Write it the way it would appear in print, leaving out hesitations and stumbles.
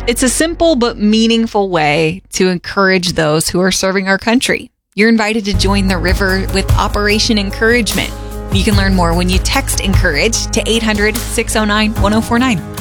It's a simple but meaningful way to encourage those who are serving our country. You're invited to join the river with Operation Encouragement. You can learn more when you text ENCOURAGE to 800-609-1049.